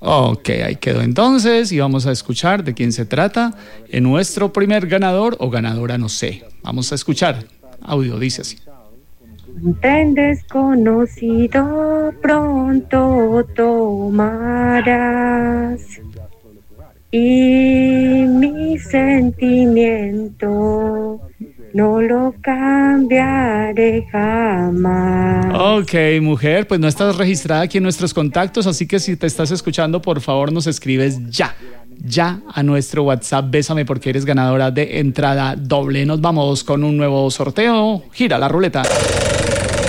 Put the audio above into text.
Ok, ahí quedó entonces y vamos a escuchar de quién se trata en nuestro primer ganador o ganadora, no sé. Vamos a escuchar. Audio dice así. Tren desconocido pronto tomarás y mi sentimiento no lo cambiaré jamás. Ok, mujer, pues no estás registrada aquí en nuestros contactos, así que si te estás escuchando, por favor nos escribes ya a nuestro WhatsApp, bésame porque eres ganadora de entrada doble. Nos vamos con un nuevo sorteo. Gira la ruleta.